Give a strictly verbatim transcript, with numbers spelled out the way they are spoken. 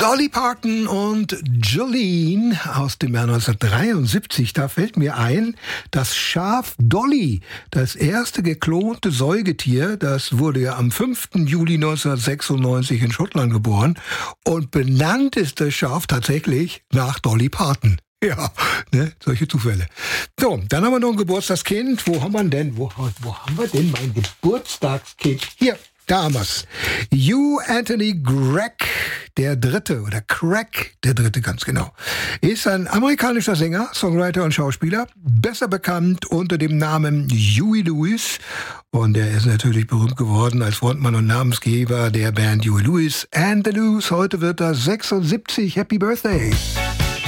Dolly Parton und Jolene aus dem Jahr neunzehnhundertdreiundsiebzig. Da fällt mir ein, das Schaf Dolly, das erste geklonte Säugetier, das wurde ja am fünften Juli neunzehnhundertsechsundneunzig in Schottland geboren. Und benannt ist das Schaf tatsächlich nach Dolly Parton. Ja, ne, solche Zufälle. So, dann haben wir noch ein Geburtstagskind. Wo haben wir denn? Wo, wo haben wir denn mein Geburtstagskind? Hier, da haben wir's. Hugh Anthony Gregg, der Dritte, oder Craig, der Dritte, ganz genau, ist ein amerikanischer Sänger, Songwriter und Schauspieler, besser bekannt unter dem Namen Huey Lewis. Und er ist natürlich berühmt geworden als Frontmann und Namensgeber der Band Huey Lewis and the News. Heute wird er sechsundsiebzig. Happy Birthday!